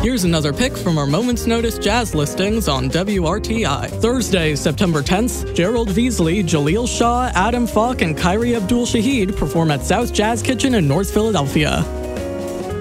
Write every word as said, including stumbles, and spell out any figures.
Here's another pick from our Moment's Notice jazz listings on W R T I. Thursday, September tenth, Gerald Veasley, Jaleel Shaw, Adam Falk, and Kyrie Abdul-Shahid perform at South Jazz Kitchen in North Philadelphia.